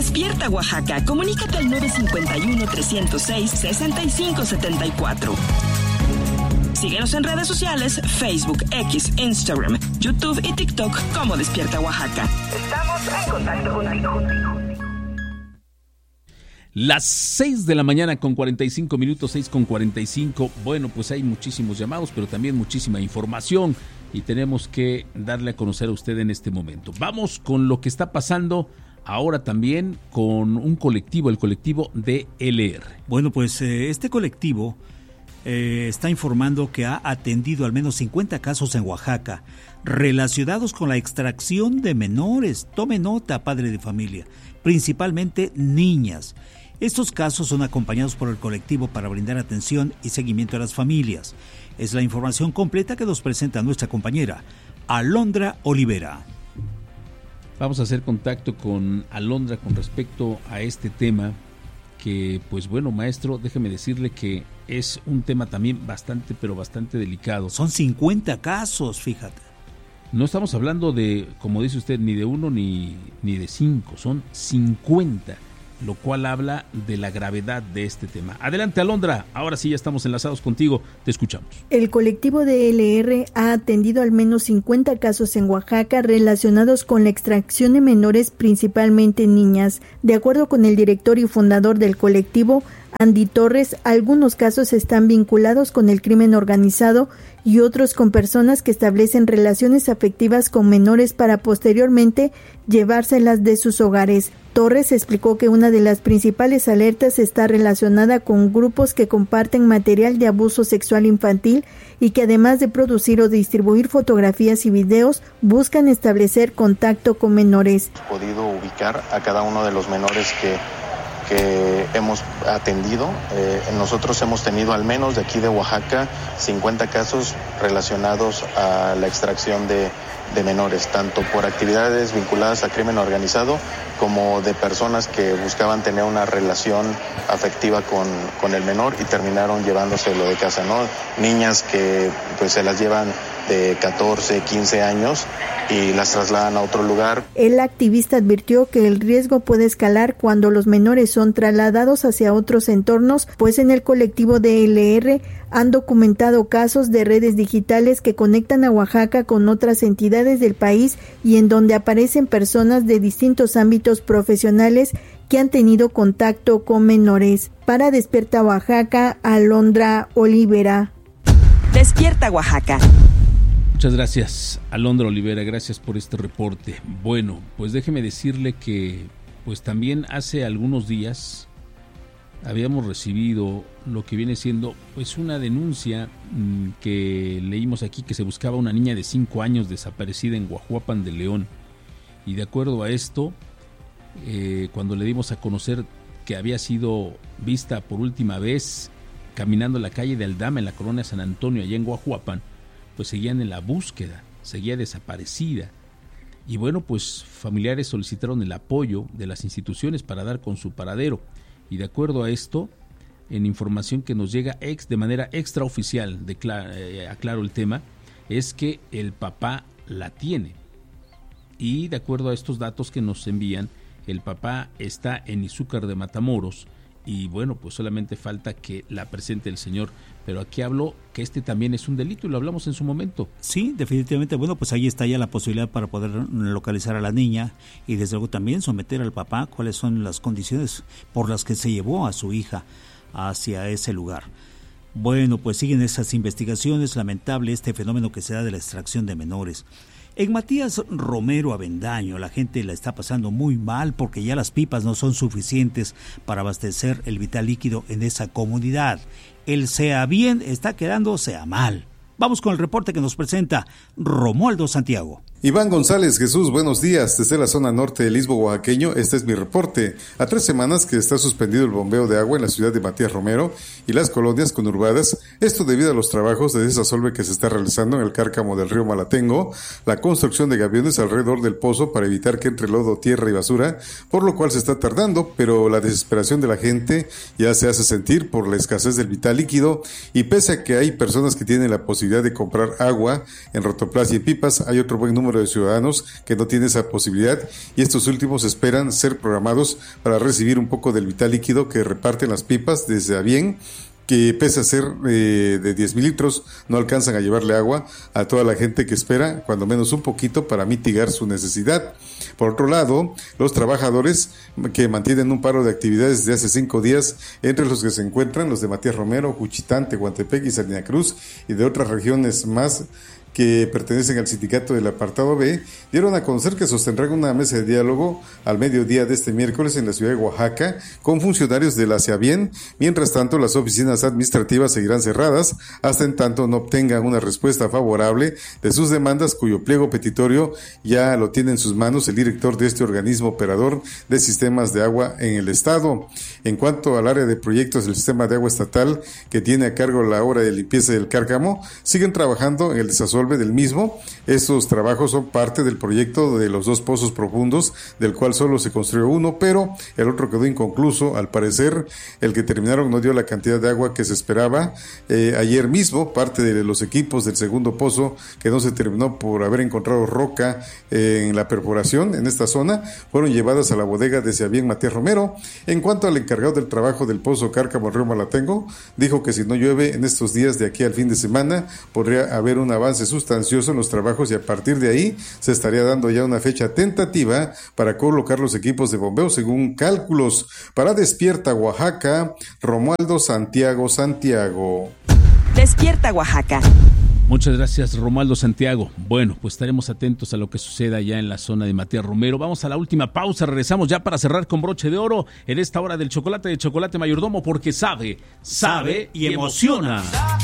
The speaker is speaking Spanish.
Despierta Oaxaca. Comunícate al 951-306-6574. Síguenos en redes sociales, Facebook, X, Instagram, YouTube y TikTok como Despierta Oaxaca. Estamos en contacto contigo. Las 6 de la mañana con 45 minutos, 6 con 45. Bueno, pues hay muchísimos llamados, pero también muchísima información y tenemos que darle a conocer a usted en este momento. Vamos con lo que está pasando ahora también con un colectivo, el colectivo DLR. Bueno, pues este colectivo está informando que ha atendido al menos 50 casos en Oaxaca relacionados con la extracción de menores. Tome nota, padre de familia, principalmente niñas. Estos casos son acompañados por el colectivo para brindar atención y seguimiento a las familias. Es la información completa que nos presenta nuestra compañera Alondra Olivera. Vamos a hacer contacto con Alondra con respecto a este tema que, pues bueno, maestro, déjeme decirle que es un tema también bastante, pero bastante delicado. Son 50 casos, fíjate. No estamos hablando de, como dice usted, ni de uno ni de 5, son 50, lo cual habla de la gravedad de este tema. Adelante, Alondra, ahora sí ya estamos enlazados contigo, te escuchamos. El colectivo DLR ha atendido al menos 50 casos en Oaxaca relacionados con la extracción de menores, principalmente niñas. De acuerdo con el director y fundador del colectivo, Andy Torres, algunos casos están vinculados con el crimen organizado y otros con personas que establecen relaciones afectivas con menores para posteriormente llevárselas de sus hogares. Torres explicó que una de las principales alertas está relacionada con grupos que comparten material de abuso sexual infantil y que además de producir o distribuir fotografías y videos, buscan establecer contacto con menores. Hemos podido ubicar a cada uno de los menores que hemos atendido. Nosotros hemos tenido al menos de aquí de Oaxaca 50 casos relacionados a la extracción de menores, tanto por actividades vinculadas a crimen organizado como de personas que buscaban tener una relación afectiva con el menor y terminaron llevándoselo de casa, ¿no? Niñas que pues se las llevan de 14, 15 años y las trasladan a otro lugar. El activista advirtió que el riesgo puede escalar cuando los menores son trasladados hacia otros entornos, pues en el colectivo DLR han documentado casos de redes digitales que conectan a Oaxaca con otras entidades del país y en donde aparecen personas de distintos ámbitos profesionales que han tenido contacto con menores. Para Despierta Oaxaca, Alondra Olivera. Despierta Oaxaca. Muchas gracias, Alondra Olivera, gracias por este reporte. Bueno, pues déjeme decirle que pues también hace algunos días habíamos recibido lo que viene siendo pues una denuncia que leímos aquí, que se buscaba una niña de 5 años desaparecida en Guajuapan de León. Y de acuerdo a esto, cuando le dimos a conocer que había sido vista por última vez caminando la calle de Aldama en la colonia San Antonio, allá en Guajuapan, pues seguían en la búsqueda, seguía desaparecida. Y bueno, pues familiares solicitaron el apoyo de las instituciones para dar con su paradero. Y de acuerdo a esto, en información que nos llega de manera extraoficial, aclaro el tema, es que el papá la tiene. Y de acuerdo a estos datos que nos envían, el papá está en Izúcar de Matamoros. Y bueno, pues solamente falta que la presente el señor. Pero aquí hablo que este también es un delito y lo hablamos en su momento. Sí, definitivamente. Bueno, pues ahí está ya la posibilidad para poder localizar a la niña y desde luego también someter al papá cuáles son las condiciones por las que se llevó a su hija hacia ese lugar. Bueno, pues siguen esas investigaciones. Lamentable este fenómeno que se da de la extracción de menores. En Matías Romero Avendaño la gente la está pasando muy mal porque ya las pipas no son suficientes para abastecer el vital líquido en esa comunidad. El sea bien está quedando sea mal. Vamos con el reporte que nos presenta Romualdo Santiago. Iván González Jesús, buenos días. Desde la zona norte del Istmo Oaxaqueño, este es mi reporte. A 3 semanas que está suspendido el bombeo de agua en la ciudad de Matías Romero y las colonias conurbadas, esto debido a los trabajos de desasolve que se está realizando en el cárcamo del río Malatengo, la construcción de gaviones alrededor del pozo para evitar que entre lodo, tierra y basura, por lo cual se está tardando, pero la desesperación de la gente ya se hace sentir por la escasez del vital líquido y pese a que hay personas que tienen la posibilidad de comprar agua en rotoplas y en pipas, hay otro buen número número de ciudadanos que no tiene esa posibilidad, y estos últimos esperan ser programados para recibir un poco del vital líquido que reparten las pipas desde Avién, que pese a ser de 10,000 litros, no alcanzan a llevarle agua a toda la gente que espera, cuando menos un poquito, para mitigar su necesidad. Por otro lado, los trabajadores que mantienen un paro de actividades desde hace 5 días, entre los que se encuentran los de Matías Romero, Juchitán, Tehuantepec y Salina Cruz, y de otras regiones más que pertenecen al sindicato del apartado B, dieron a conocer que sostendrán una mesa de diálogo al mediodía de este miércoles en la ciudad de Oaxaca con funcionarios del Aseabien. Mientras tanto, las oficinas administrativas seguirán cerradas hasta en tanto no obtengan una respuesta favorable de sus demandas, cuyo pliego petitorio ya lo tiene en sus manos el director de este organismo operador de sistemas de agua en el estado. En cuanto al área de proyectos del sistema de agua estatal, que tiene a cargo la obra de limpieza del Cárcamo, siguen trabajando en el desasolve del mismo. Estos trabajos son parte del proyecto de los 2 pozos profundos, del cual solo se construyó uno, pero el otro quedó inconcluso. Al parecer, el que terminaron no dio la cantidad de agua que se esperaba. Ayer mismo, parte de los equipos del segundo pozo, que no se terminó por haber encontrado roca en la perforación en esta zona, fueron llevadas a la bodega de Seabien Matías Romero. En cuanto al encargado del trabajo del pozo Cárcamo Río Malatengo, dijo que si no llueve en estos días de aquí al fin de semana, podría haber un avance sustancioso en los trabajos, y a partir de ahí se estaría dando ya una fecha tentativa para colocar los equipos de bombeo según cálculos. Para Despierta Oaxaca, Romualdo Santiago. Despierta Oaxaca. Muchas gracias, Romualdo Santiago. Bueno, pues estaremos atentos a lo que suceda allá en la zona de Matías Romero. Vamos a la última pausa, regresamos ya para cerrar con broche de oro en esta hora del chocolate de Chocolate Mayordomo, porque sabe y emociona.